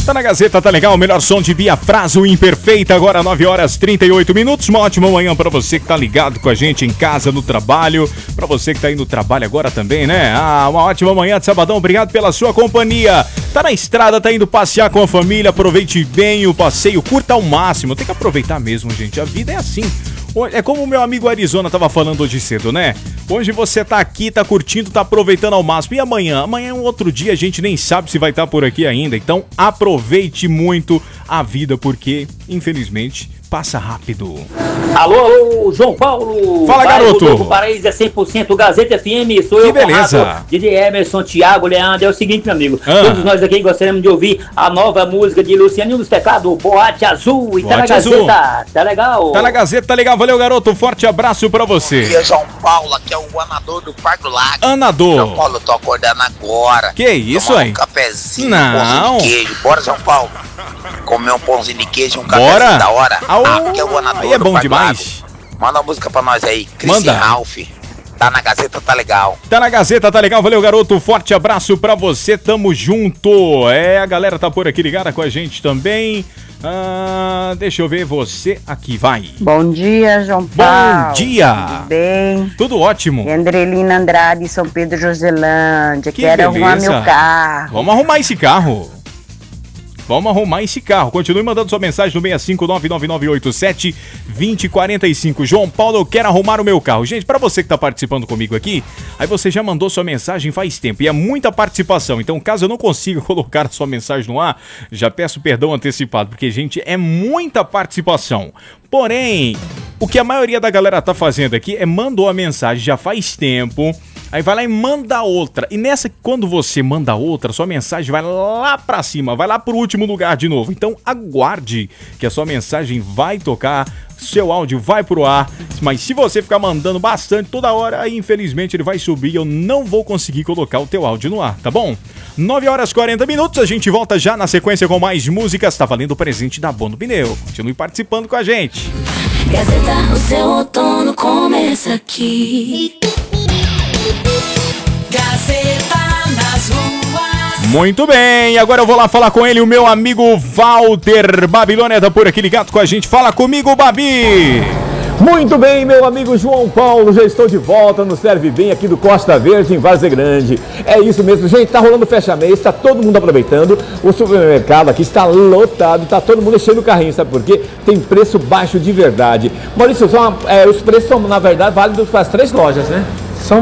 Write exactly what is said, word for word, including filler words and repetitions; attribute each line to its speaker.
Speaker 1: Tá na Gazeta, tá legal, o melhor som de Bia Fraso Imperfeita, agora nove horas e trinta e oito minutos, uma ótima manhã pra você que tá ligado com a gente em casa, no trabalho, pra você que tá aí no trabalho agora também, né? Ah, uma ótima manhã de sabadão, obrigado pela sua companhia. Tá na estrada, tá indo passear com a família, aproveite bem o passeio, curta ao máximo, tem que aproveitar mesmo, gente, a vida é assim. É como o meu amigo Arizona tava falando hoje cedo, né? Hoje você tá aqui, tá curtindo, tá aproveitando ao máximo. E amanhã? Amanhã é um outro dia, a gente nem sabe se vai estar por aqui ainda. Então aproveite muito a vida, porque, infelizmente, passa rápido.
Speaker 2: Alô, alô, João Paulo.
Speaker 1: Fala, garoto.
Speaker 2: O Paraíso é cem por cento Gazeta F M. Sou
Speaker 1: que
Speaker 2: eu,
Speaker 1: beleza.
Speaker 2: Conrado, D J Emerson, Thiago, Leandro. É o seguinte, meu amigo.
Speaker 1: Ah.
Speaker 2: Todos nós aqui gostaríamos de ouvir a nova música de Lucianinho dos Teclados, Boate Azul. E tá na
Speaker 1: Boate Azul.
Speaker 2: Gazeta. Tá legal?
Speaker 1: Tá na Gazeta, tá legal. Valeu, garoto. Forte abraço pra você.
Speaker 3: Bom dia, João Paulo. Aqui é o Anador do Parque do Lago.
Speaker 1: Anador.
Speaker 3: João Paulo, eu tô acordando agora.
Speaker 1: Que isso,
Speaker 3: Tomar
Speaker 1: aí?
Speaker 3: um cafezinho,
Speaker 1: Não.
Speaker 3: um pãozinho de queijo. Bora, João Paulo. Comer um pãozinho de queijo, um
Speaker 1: Bora.
Speaker 3: cafezinho da hora.
Speaker 1: Au.
Speaker 3: Aqui é o Anador
Speaker 1: Aí é
Speaker 3: do
Speaker 1: bom
Speaker 3: Parque do
Speaker 1: demais.
Speaker 3: Lago. Manda uma música pra nós aí. Christian
Speaker 1: Manda.
Speaker 3: Ralph. Tá na Gazeta, tá legal.
Speaker 1: Tá na Gazeta, tá legal. Valeu, garoto. Forte abraço pra você. Tamo junto. É, a galera tá por aqui ligada com a gente também. Ah, deixa eu ver você aqui, vai.
Speaker 4: Bom dia, João Paulo.
Speaker 1: Bom dia.
Speaker 4: Tudo bem?
Speaker 1: Tudo ótimo.
Speaker 4: E Andrelina Andrade, São Pedro Joselândia.
Speaker 1: Que
Speaker 4: Quero arrumar
Speaker 1: beleza.
Speaker 4: meu carro.
Speaker 1: Vamos arrumar esse carro. Vamos arrumar esse carro. Continue mandando sua mensagem no seis cinco nove nove nove oito sete dois zero quatro cinco. João Paulo, eu quero arrumar o meu carro. Gente, para você que tá participando comigo aqui, aí você já mandou sua mensagem faz tempo. E é muita participação. Então, caso eu não consiga colocar a sua mensagem no ar, já peço perdão antecipado. Porque, gente, é muita participação. Porém, o que a maioria da galera tá fazendo aqui é mandou a mensagem já faz tempo. Aí vai lá e manda outra. E nessa, quando você manda outra, sua mensagem vai lá pra cima, vai lá pro último lugar de novo. Então aguarde que a sua mensagem vai tocar, seu áudio vai pro ar. Mas se você ficar mandando bastante toda hora, aí infelizmente ele vai subir e eu não vou conseguir colocar o teu áudio no ar, tá bom? nove horas e quarenta minutos, a gente volta já na sequência com mais músicas. Tá valendo o presente da Bono Pneu. Continue participando com a gente.
Speaker 5: Gazeta, o seu outono começa aqui. Gazeta nas ruas.
Speaker 1: Muito bem, agora eu vou lá falar com ele, o meu amigo Walter Babilônia tá por aqui ligado com a gente. Fala comigo, Babi!
Speaker 6: Muito bem, meu amigo João Paulo, já estou de volta no Serve Bem aqui do Costa Verde, em Várzea Grande. É isso mesmo, gente, tá rolando fecha-mês, está todo mundo aproveitando. O supermercado aqui está lotado, tá todo mundo enchendo o carrinho, sabe por quê? Tem preço baixo de verdade. Maurício, só, é, os preços são, na verdade, válidos para as três lojas, né?